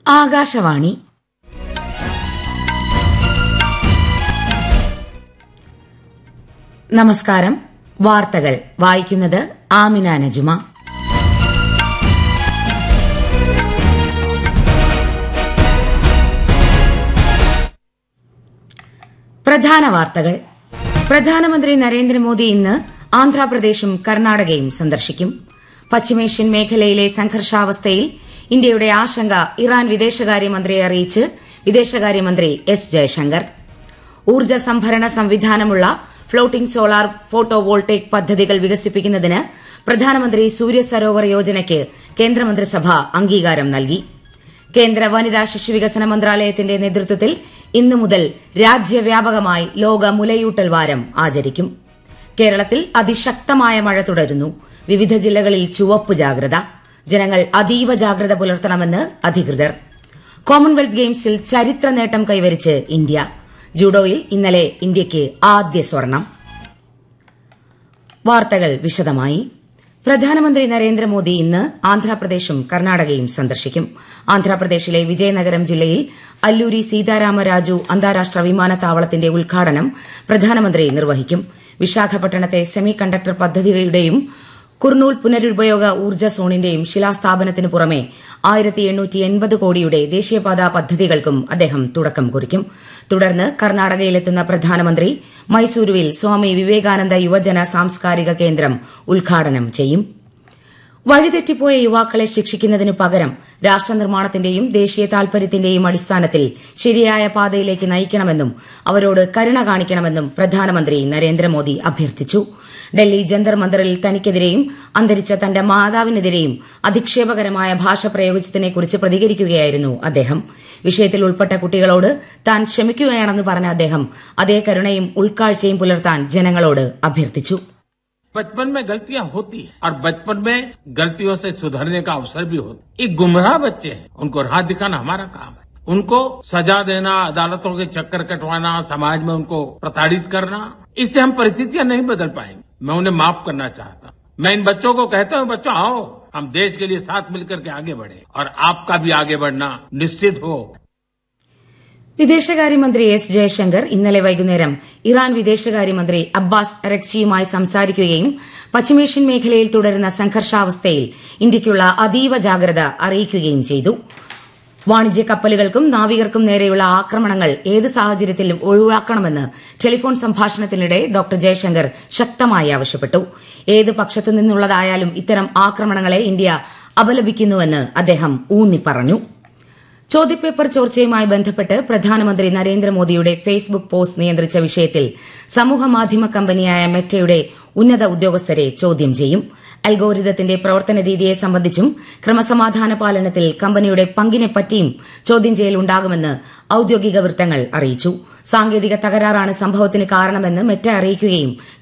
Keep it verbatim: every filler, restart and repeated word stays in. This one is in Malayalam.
ആകാശവാണി. നമസ്കാരം. വാർത്തകൾ വായിക്കുന്നത് ആമിന നജുമ. പ്രധാന വാർത്തകൾ. പ്രധാനമന്ത്രി നരേന്ദ്രമോദി ഇന്ന് ആന്ധ്രാപ്രദേശും കർണാടകയും സന്ദർശിക്കും. പശ്ചിമേഷ്യൻ മേഖലയിലെ സംഘർഷാവസ്ഥയിൽ ഇന്ത്യയുടെ ആശങ്ക ഇറാൻ വിദേശകാര്യമന്ത്രിയെ അറിയിച്ച് വിദേശകാര്യമന്ത്രി എസ് ജയശങ്കർ. ഊർജ്ജ സംഭരണ സംവിധാനമുള്ള ഫ്ളോട്ടിംഗ് സോളാർ ഫോട്ടോ വോൾട്ടേക് പദ്ധതികൾ വികസിപ്പിക്കുന്നതിന് പ്രധാനമന്ത്രി സൂര്യ സരോവർ യോജനയ്ക്ക് കേന്ദ്രമന്ത്രിസഭ അംഗീകാരം നൽകി. കേന്ദ്ര വനിതാ ശിശുവികസന മന്ത്രാലയത്തിന്റെ നേതൃത്വത്തിൽ ഇന്നു മുതൽ രാജ്യവ്യാപകമായി ലോക മുലയൂട്ടൽ വാരം ആചരിക്കും. കേരളത്തിൽ അതിശക്തമായ മഴ തുടരുന്നു. വിവിധ ജില്ലകളിൽ ചുവപ്പ് ജാഗ്രത. ജനങ്ങൾ അതീവ ജാഗ്രത പുലർത്തണമെന്ന് അധികൃതർ. കോമൺവെൽത്ത് ഗെയിംസിൽ ചരിത്ര നേട്ടം കൈവരിച്ച് ഇന്ത്യ. ജൂഡോയിൽ ഇന്നലെ ഇന്ത്യയ്ക്ക് ആദ്യ സ്വർണം. വാർത്തകൾ വിശദമായി. പ്രധാനമന്ത്രി നരേന്ദ്രമോദി ഇന്ന് ആന്ധ്രാപ്രദേശും കർണാടകയും സന്ദർശിക്കും. ആന്ധ്രാപ്രദേശിലെ വിജയനഗരം ജില്ലയിൽ അല്ലൂരി സീതാരാമരാജു അന്താരാഷ്ട്ര വിമാനത്താവളത്തിന്റെ ഉദ്ഘാടനം പ്രധാനമന്ത്രി നിർവഹിക്കും. വിശാഖപട്ടണത്തെ സെമി കണ്ടക്ടർ പദ്ധതിയുടെയും കുർണൂൽ പുനരുപയോഗ ഊർജ്ജ സോണിന്റെയും ശിലാസ്ഥാപനത്തിനു പുറമെ ആയിരത്തി എണ്ണൂറ്റി എൺപത് കോടിയുടെ ദേശീയപാതാ പദ്ധതികൾക്കും അദ്ദേഹം തുടക്കം കുറിക്കും. തുടർന്ന് കർണാടകയിലെത്തുന്ന പ്രധാനമന്ത്രി മൈസൂരുവിൽ സ്വാമി വിവേകാനന്ദ യുവജന സാംസ്കാരിക കേന്ദ്രം ഉദ്ഘാടനം ചെയ്യും. വഴിതെറ്റിപ്പോയ യുവാക്കളെ ശിക്ഷിക്കുന്നതിനു പകരം രാഷ്ട്രനിർമ്മാണത്തിന്റെയും ദേശീയ താൽപര്യത്തിന്റെയും അടിസ്ഥാനത്തിൽ ശരിയായ പാതയിലേക്ക് നയിക്കണമെന്നും അവരോട് കരുണ കാണിക്കണമെന്നും പ്രധാനമന്ത്രി നരേന്ദ്രമോദി അഭ്യർത്ഥിച്ചു. ഡൽഹി ജന്തർ മന്ദറിൽ തനിക്കെതിരെയും അന്തരിച്ച തന്റെ മാതാവിനെതിരെയും അധിക്ഷേപകരമായ ഭാഷ പ്രയോഗിച്ചതിനെക്കുറിച്ച് പ്രതികരിക്കുകയായിരുന്നു അദ്ദേഹം. വിഷയത്തിൽ ഉൾപ്പെട്ട കുട്ടികളോട് താൻ ക്ഷമിക്കുകയാണെന്ന് പറഞ്ഞ അദ്ദേഹം അതേ കരുണയും ഉൾക്കാഴ്ചയും പുലർത്താൻ ജനങ്ങളോട് അഭ്യർത്ഥിച്ചു. बचपन में गलतियां होती हैं और बचपन में गलतियों से सुधरने का अवसर भी होता है. ये गुमराह बच्चे हैं, उनको राह दिखाना हमारा काम है. उनको सजा देना, अदालतों के चक्कर कटवाना, समाज में उनको प्रताड़ित करना, इससे हम परिस्थितियां नहीं बदल पाएंगे. मैं उन्हें माफ करना चाहता हूं. मैं इन बच्चों को कहता हूं, बच्चों आओ, हम देश के लिए साथ मिलकर के आगे बढ़े और आपका भी आगे बढ़ना निश्चित हो. വിദേശകാര്യമന്ത്രി എസ് ജയശങ്കർ ഇന്നലെ വൈകുന്നേരം ഇറാൻ വിദേശകാര്യമന്ത്രി അബ്ബാസ് അരക്ചിയുമായി സംസാരിക്കുകയും പശ്ചിമേഷ്യൻ മേഖലയിൽ തുടരുന്ന സംഘർഷാവസ്ഥയിൽ ഇന്ത്യയ്ക്കുള്ള അതീവ ജാഗ്രത അറിയിക്കുകയും ചെയ്തു. വാണിജ്യ കപ്പലുകൾക്കും നാവികർക്കും നേരെയുള്ള ആക്രമണങ്ങൾ ഏത് സാഹചര്യത്തിലും ഒഴിവാക്കണമെന്ന് ടെലിഫോൺ സംഭാഷണത്തിനിടെ ഡോക്ടർ ജയശങ്കർ ശക്തമായി ആവശ്യപ്പെട്ടു. ഏത് പക്ഷത്തു നിന്നുള്ളതായാലും ഇത്തരം ആക്രമണങ്ങളെ ഇന്ത്യ അപലപിക്കുന്നുവെന്ന് അദ്ദേഹം ഊന്നിപ്പറഞ്ഞു. ചോദ്യപേപ്പർ ചോർച്ചയുമായി ബന്ധപ്പെട്ട് പ്രധാനമന്ത്രി നരേന്ദ്രമോദിയുടെ ഫേസ്ബുക്ക് പോസ്റ്റ് നിയന്ത്രിച്ച വിഷയത്തിൽ സമൂഹമാധ്യമ കമ്പനിയായ മെറ്റയുടെ ഉന്നത ഉദ്യോഗസ്ഥരെ ചോദ്യം ചെയ്യും. അൽഗോരിതത്തിന്റെ പ്രവർത്തന രീതിയെ സംബന്ധിച്ചും ക്രമസമാധാന പാലനത്തിൽ കമ്പനിയുടെ പങ്കിനെപ്പറ്റിയും ചോദ്യം ചെയ്യൽ ഉണ്ടാകുമെന്ന് ഔദ്യോഗിക വൃത്തങ്ങൾ അറിയിച്ചു. സാങ്കേതിക തകരാറാണ് സംഭവത്തിന് കാരണമെന്ന് മെറ്റ അറിയിക്കുകയും